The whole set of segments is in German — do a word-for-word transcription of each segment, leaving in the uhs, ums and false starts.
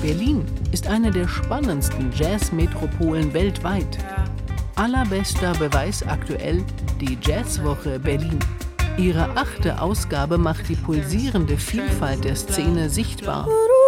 Berlin ist eine der spannendsten Jazzmetropolen weltweit. Allerbester Beweis aktuell die Jazzwoche Berlin. Ihre achte Ausgabe macht die pulsierende Vielfalt der Szene sichtbar.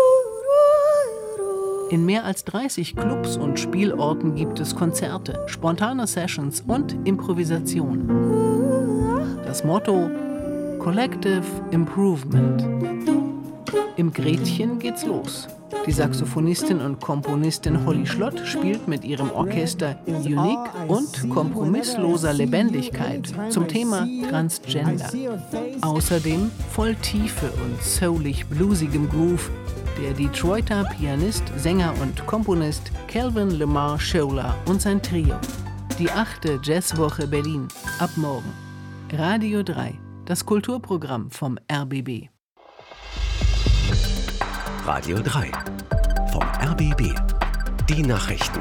In mehr als dreißig Clubs und Spielorten gibt es Konzerte, spontane Sessions und Improvisation. Das Motto: Collective Improvement. Im Gretchen geht's los. Die Saxophonistin und Komponistin Holly Schlott spielt mit ihrem Orchester Unique und kompromissloser Lebendigkeit zum Thema Transgender. Außerdem voll Tiefe und soulig bluesigem Groove der Detroiter Pianist, Sänger und Komponist Calvin Lamar Scholer und sein Trio. Die achte Jazzwoche Berlin. Ab morgen. Radio drei. Das Kulturprogramm vom R B B. Radio drei. Vom R B B. Die Nachrichten.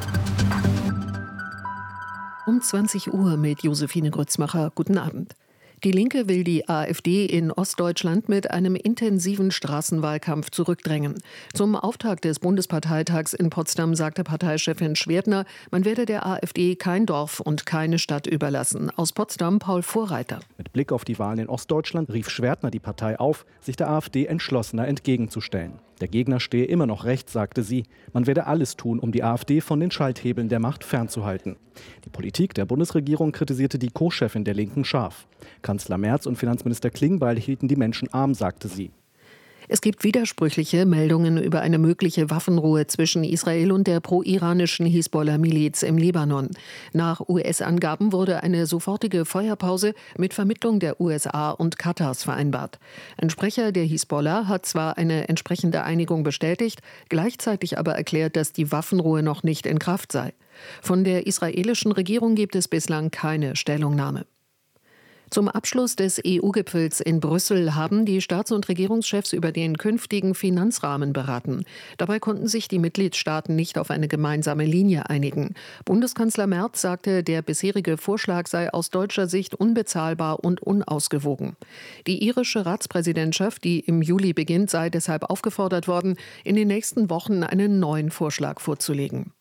Um zwanzig Uhr mit Josephine Grützmacher. Guten Abend. Die Linke will die AfD in Ostdeutschland mit einem intensiven Straßenwahlkampf zurückdrängen. Zum Auftakt des Bundesparteitags in Potsdam sagte Parteichefin Schwertner, man werde der AfD kein Dorf und keine Stadt überlassen. Aus Potsdam Paul Vorreiter. Mit Blick auf die Wahlen in Ostdeutschland rief Schwertner die Partei auf, sich der AfD entschlossener entgegenzustellen. Der Gegner stehe immer noch rechts, sagte sie. Man werde alles tun, um die AfD von den Schalthebeln der Macht fernzuhalten. Die Politik der Bundesregierung kritisierte die Co-Chefin der Linken scharf. Kanzler Merz und Finanzminister Klingbeil hielten die Menschen arm, sagte sie. Es gibt widersprüchliche Meldungen über eine mögliche Waffenruhe zwischen Israel und der pro-iranischen Hisbollah-Miliz im Libanon. Nach U S-Angaben wurde eine sofortige Feuerpause mit Vermittlung der U S A und Katars vereinbart. Ein Sprecher der Hisbollah hat zwar eine entsprechende Einigung bestätigt, gleichzeitig aber erklärt, dass die Waffenruhe noch nicht in Kraft sei. Von der israelischen Regierung gibt es bislang keine Stellungnahme. Zum Abschluss des E U-Gipfels in Brüssel haben die Staats- und Regierungschefs über den künftigen Finanzrahmen beraten. Dabei konnten sich die Mitgliedstaaten nicht auf eine gemeinsame Linie einigen. Bundeskanzler Merz sagte, der bisherige Vorschlag sei aus deutscher Sicht unbezahlbar und unausgewogen. Die irische Ratspräsidentschaft, die im Juli beginnt, sei deshalb aufgefordert worden, in den nächsten Wochen einen neuen Vorschlag vorzulegen.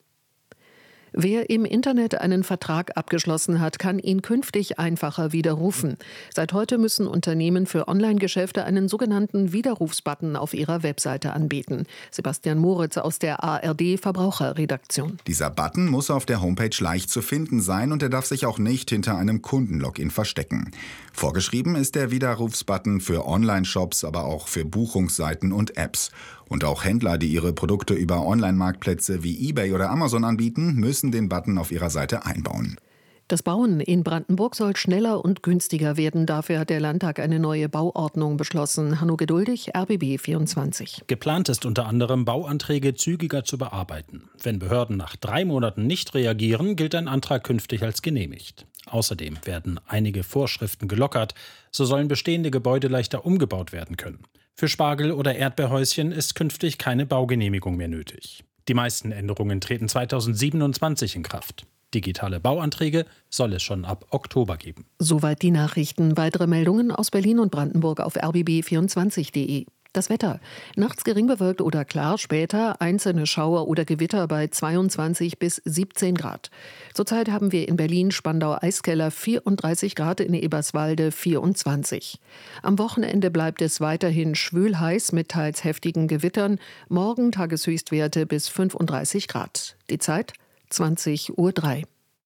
Wer im Internet einen Vertrag abgeschlossen hat, kann ihn künftig einfacher widerrufen. Seit heute müssen Unternehmen für Online-Geschäfte einen sogenannten Widerrufsbutton auf ihrer Webseite anbieten. Sebastian Moritz aus der A R D-Verbraucherredaktion. Dieser Button muss auf der Homepage leicht zu finden sein und er darf sich auch nicht hinter einem Kundenlogin verstecken. Vorgeschrieben ist der Widerrufsbutton für Online-Shops, aber auch für Buchungsseiten und Apps. Und auch Händler, die ihre Produkte über Online-Marktplätze wie eBay oder Amazon anbieten, müssen den Button auf ihrer Seite einbauen. Das Bauen in Brandenburg soll schneller und günstiger werden. Dafür hat der Landtag eine neue Bauordnung beschlossen. Hanno Geduldig, R B B vierundzwanzig. Geplant ist unter anderem, Bauanträge zügiger zu bearbeiten. Wenn Behörden nach drei Monaten nicht reagieren, gilt ein Antrag künftig als genehmigt. Außerdem werden einige Vorschriften gelockert. So sollen bestehende Gebäude leichter umgebaut werden können. Für Spargel- oder Erdbeerhäuschen ist künftig keine Baugenehmigung mehr nötig. Die meisten Änderungen treten zweitausendsiebenundzwanzig in Kraft. Digitale Bauanträge soll es schon ab Oktober geben. Soweit die Nachrichten. Weitere Meldungen aus Berlin und Brandenburg auf r b b vierundzwanzig punkt de. Das Wetter. Nachts gering bewölkt oder klar, später einzelne Schauer oder Gewitter bei zweiundzwanzig bis siebzehn Grad. Zurzeit haben wir in Berlin, Spandau, Eiskeller vierunddreißig Grad, in Eberswalde vierundzwanzig. Am Wochenende bleibt es weiterhin schwül heiß mit teils heftigen Gewittern. Morgen Tageshöchstwerte bis fünfunddreißig Grad. Die Zeit zwanzig Uhr drei.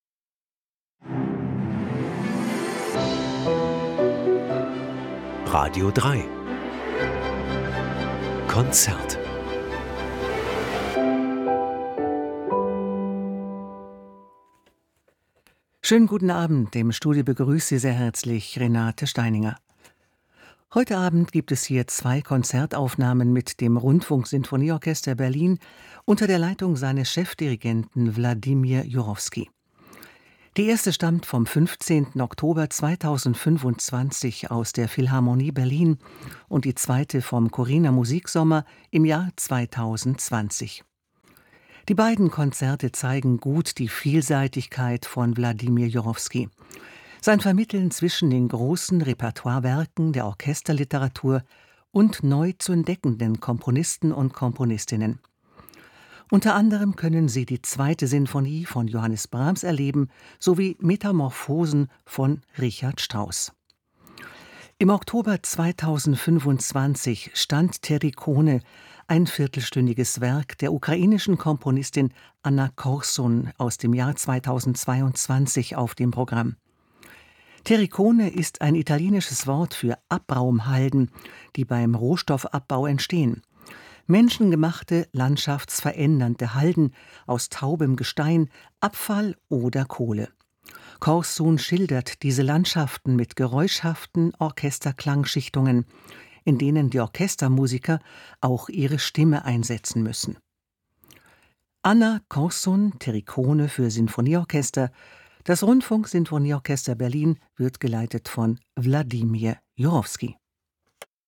Radio drei. Konzert. Schönen guten Abend. Im Studio begrüßt Sie sehr herzlich Renate Steininger. Heute Abend gibt es hier zwei Konzertaufnahmen mit dem Rundfunksinfonieorchester Berlin unter der Leitung seines Chefdirigenten Wladimir Jurowski. Die erste stammt vom fünfzehnten Oktober zweitausendfünfundzwanzig aus der Philharmonie Berlin und die zweite vom Corina Musiksommer im Jahr zweitausendzwanzig. Die beiden Konzerte zeigen gut die Vielseitigkeit von Wladimir Jurowski. Sein Vermitteln zwischen den großen Repertoirewerken der Orchesterliteratur und neu zu entdeckenden Komponisten und Komponistinnen. Unter anderem können Sie die zweite Sinfonie von Johannes Brahms erleben, sowie Metamorphosen von Richard Strauss. Im Oktober zweitausendfünfundzwanzig stand Terikone, ein viertelstündiges Werk der ukrainischen Komponistin Anna Korsun aus dem Jahr zweitausendzweiundzwanzig auf dem Programm. Terikone ist ein italienisches Wort für Abraumhalden, die beim Rohstoffabbau entstehen. Menschengemachte, landschaftsverändernde Halden aus taubem Gestein, Abfall oder Kohle. Korsun schildert diese Landschaften mit geräuschhaften Orchesterklangschichtungen, in denen die Orchestermusiker auch ihre Stimme einsetzen müssen. Anna Korsun, Terikone für Sinfonieorchester. Das Rundfunksinfonieorchester Berlin wird geleitet von Wladimir Jurowski.